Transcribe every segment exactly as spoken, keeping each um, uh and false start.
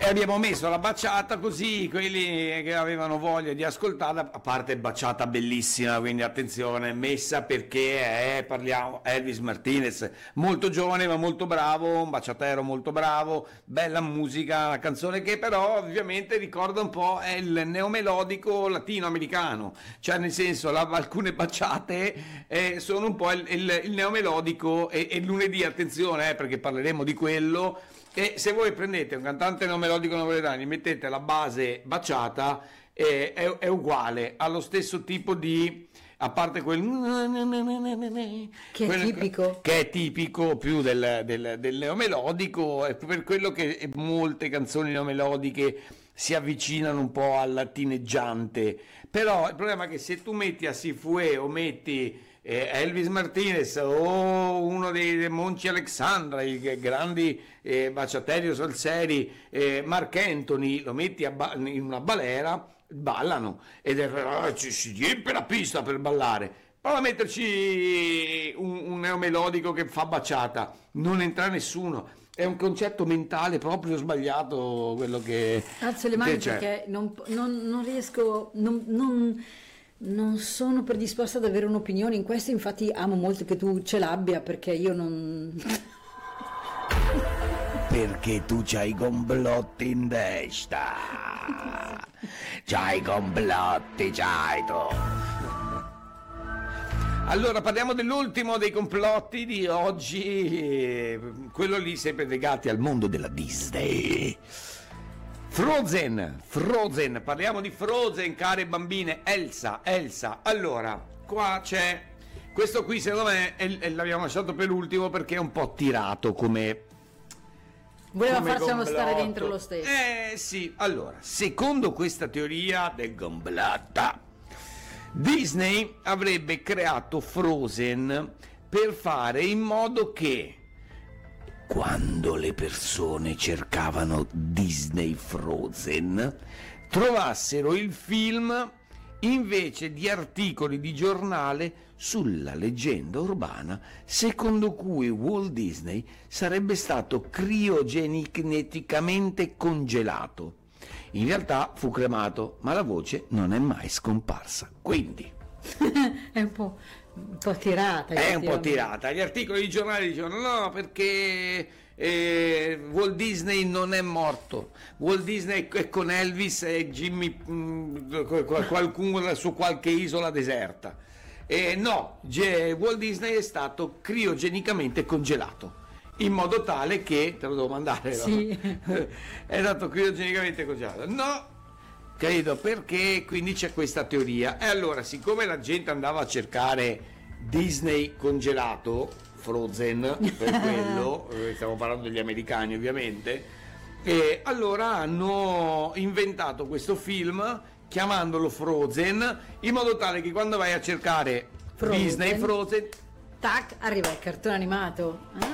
abbiamo messo la baciata così quelli che avevano voglia di ascoltarla, a parte baciata bellissima, quindi attenzione, messa perché è, parliamo, Elvis Martinez, molto giovane ma molto bravo, un baciatero molto bravo, bella musica, una canzone che però ovviamente ricorda un po' è il neomelodico latinoamericano, cioè nel senso la, alcune baciate eh, sono un po' il, il, il neomelodico e, e lunedì, attenzione eh, perché parleremo di quello. E se voi prendete un cantante non melodico napoletano, gli mettete la base baciata, eh, è, è uguale, ha lo stesso tipo di, a parte quel che quel, è tipico che è tipico più del, del, del neomelodico, è per quello che molte canzoni neomelodiche si avvicinano un po' al latineggiante, però il problema è che se tu metti a Sifue o metti eh, Elvis Martinez o uno dei, dei Monchi Alexandra, i grandi eh, baciateri salseri, eh, Mark Anthony, lo metti a ba- in una balera, ballano ed è, oh, ci si riempie la pista per ballare. Prova a metterci un, un neomelodico che fa baciata, non entra nessuno. È un concetto mentale proprio sbagliato quello che alzo le mani perché non, non, non riesco non, non, non sono predisposta ad avere un'opinione in questo, infatti amo molto che tu ce l'abbia perché io non perché tu c'hai i complotti in testa, c'hai i complotti, c'hai tu. Allora parliamo dell'ultimo dei complotti di oggi, quello lì sempre legati al mondo della Disney. Frozen, Frozen, parliamo di Frozen, care bambine, Elsa, Elsa. Allora, qua c'è, questo qui secondo me è, è, l'abbiamo lasciato per ultimo perché è un po' tirato come... Voleva farcelo stare dentro lo stesso. Eh sì, allora, secondo questa teoria del complotto, Disney avrebbe creato Frozen per fare in modo che quando le persone cercavano Disney Frozen trovassero il film invece di articoli di giornale sulla leggenda urbana secondo cui Walt Disney sarebbe stato criogenicamente congelato. In realtà fu cremato, ma la voce non è mai scomparsa. Quindi è un po', un po' tirata. È un po' tirata. Gli articoli di giornale dicevano no, perché eh, Walt Disney non è morto. Walt Disney è con Elvis e Jimmy, mh, qualcuno su qualche isola deserta. E no, Walt Disney è stato criogenicamente congelato. In modo tale che, te lo devo mandare, sì. No? È stato criogenicamente congelato. No, credo, perché quindi c'è questa teoria. E allora, siccome la gente andava a cercare Disney congelato, Frozen, per quello, stiamo parlando degli americani ovviamente, e allora hanno inventato questo film chiamandolo Frozen, in modo tale che quando vai a cercare Frozen. Disney Frozen, tac, arriva il cartone animato. Ah.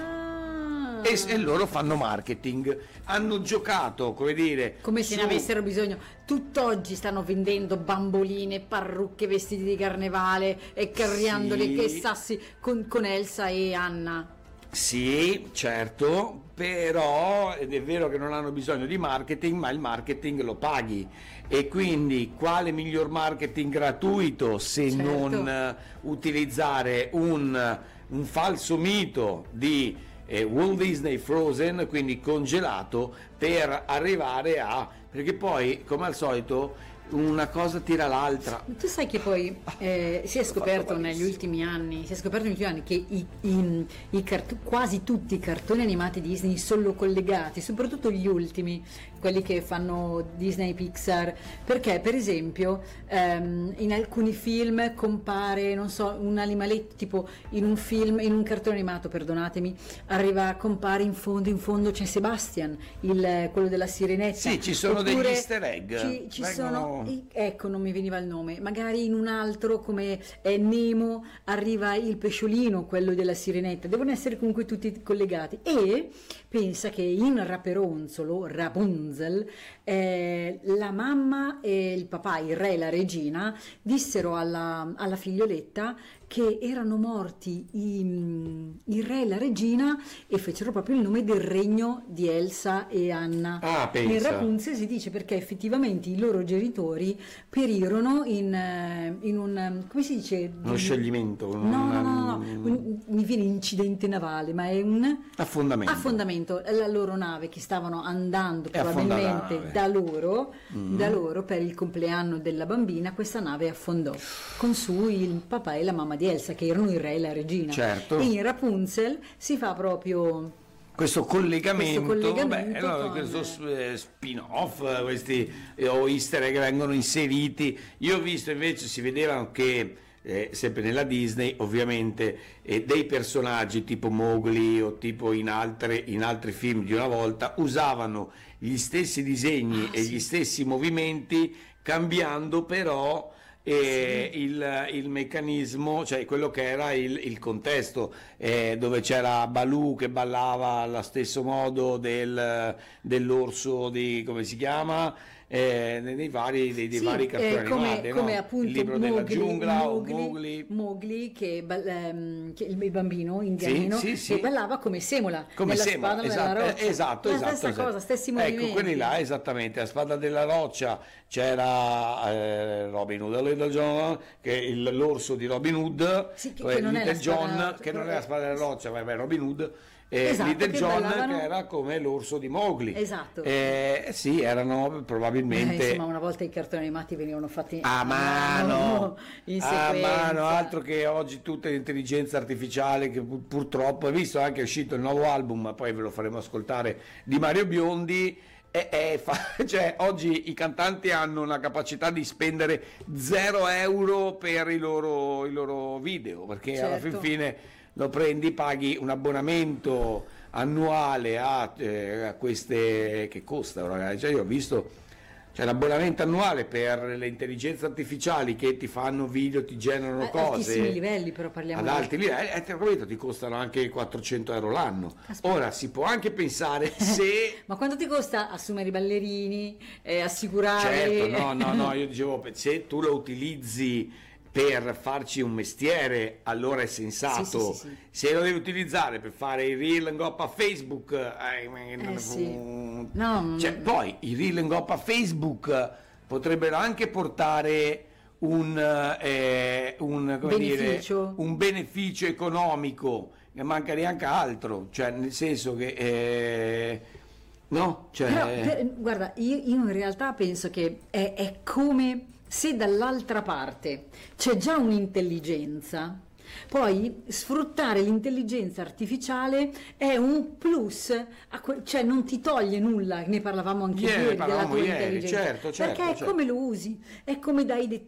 E, e loro fanno marketing, hanno giocato, come dire, come se su... ne avessero bisogno. Tutt'oggi stanno vendendo bamboline, parrucche, vestiti di carnevale e carriandoli, sì. E sassi con, con Elsa e Anna. Sì, certo, però ed è vero che non hanno bisogno di marketing, ma il marketing lo paghi, e quindi quale miglior marketing gratuito se certo. non uh, utilizzare un, un falso mito di eh, Walt Disney Frozen, quindi congelato, per arrivare a, perché poi come al solito una cosa tira l'altra. Tu sai che poi eh, si è scoperto negli ultimi anni, si è scoperto negli ultimi anni che i, i, i cart- quasi tutti i cartoni animati Disney sono collegati, soprattutto gli ultimi, quelli che fanno Disney Pixar, perché per esempio ehm, in alcuni film compare, non so, un animaletto, tipo in un film, in un cartone animato, perdonatemi, arriva, compare in fondo, in fondo c'è Sebastian, il, quello della Sirenetta. Sì, ci sono Oppure degli easter egg. Ci, ci Vengono... sono Nemo. E- ecco, non mi veniva il nome. Magari in un altro come è Nemo arriva il pesciolino, quello della sirenetta. Devono essere comunque tutti collegati. E pensa che in Raperonzolo, Rapunzel, eh, la mamma e il papà, il re e la regina, dissero alla, alla figlioletta che erano morti i, il re e la regina e fecero proprio il nome del regno di Elsa e Anna. Ah, In pensa. Rapunzel si dice perché effettivamente i loro genitori perirono in, eh, in un, eh, come si dice? Uno scioglimento. No, no, no, no, no, un- mi viene incidente navale, ma è un Affondamento. affondamento. La loro nave che stavano andando È affondata la probabilmente nave. da loro, Mm. da loro per il compleanno della bambina, questa nave affondò con su il papà e la mamma di Elsa che erano il re e la regina. Certo. E in Rapunzel si fa proprio Questo collegamento, Questo collegamento beh, no, con- questo s- eh, spin-off, eh, questi eh, o easter egg che vengono inseriti. Io ho visto invece, si vedevano che eh, sempre nella Disney ovviamente eh, dei personaggi tipo Mowgli o tipo in, altre, in altri film di una volta usavano gli stessi disegni Ah, e sì. gli stessi movimenti, cambiando però eh, il, il meccanismo, cioè quello che era il, il contesto, eh, dove c'era Baloo che ballava allo stesso modo del, dell'orso di, come si chiama, eh, nei, nei vari, dei, dei Sì, vari cartoni eh, come, animati, come no? appunto Il libro della Mowgli, giungla o Mowgli, Mowgli. Mowgli che, ba- ehm, che il bambino indianino Sì, sì, sì. che ballava come Semola Come nella Semola, spada esatto, nella roccia. eh, esatto, la esatto, stessa esatto. cosa, stessi Ecco, movimenti. quelli là, esattamente, la spada della roccia, c'era eh, Robin Hood, Little John, che è il- l'orso di Robin Hood, Sì, che- eh, che non è la Little spada John, della roccia, che non è però- la spada della roccia, vabbè, Robin Hood, e Esatto, Little che John ballavano- che era come l'orso di Mowgli. Esatto. Eh, sì, erano Eh, probabilmente... insomma, una volta i cartoni animati venivano fatti A mano, in a sequenza. mano, altro che oggi tutta l'intelligenza artificiale che pur- purtroppo, hai visto anche è uscito il nuovo album, ma poi ve lo faremo ascoltare, di Mario Biondi, e, e fa- cioè oggi i cantanti hanno la capacità di spendere zero euro per i loro, i loro video, perché alla fin Certo. fine lo prendi, paghi un abbonamento annuale a, eh, a queste che costano, ragazzi. Cioè, io ho visto c'è l'abbonamento annuale per le intelligenze artificiali che ti fanno video, ti generano A- cose altissimi livelli, però parliamo ad di- alti livelli, e ti ho capito, ti costano anche quattrocento euro l'anno. Caspita. Ora si può anche pensare se Ma quanto ti costa assumere i ballerini, eh, assicurare? certo, no, no, no, io dicevo, se tu lo utilizzi per farci un mestiere, allora è sensato. Sì, sì, sì, sì. Se lo devi utilizzare per fare i reel in goppa a Facebook, eh, non- Eh, sì. mm, No, cioè, mm. poi i reel in goppa a Facebook potrebbero anche portare un, eh, un, come Beneficio. dire, un beneficio economico, ne manca neanche altro, cioè nel senso che eh, no, cioè, Però, per- guarda, io, io in realtà penso che è, è come se dall'altra parte c'è già un'intelligenza, poi sfruttare l'intelligenza artificiale è un plus, a que- cioè non ti toglie nulla, ne parlavamo anche Ieri, ieri della parlavamo tua ieri, intelligenza, certo, certo, perché è certo. come lo usi, è come dai dei